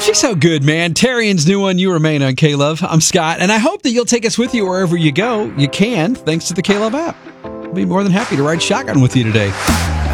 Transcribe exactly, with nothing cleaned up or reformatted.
She's so good, man. Tarian's new one, You Remain on K-Love. I'm Scott, and I hope that you'll take us with you wherever you go. You can, thanks to the K-Love app. I'll be more than happy to ride shotgun with you today.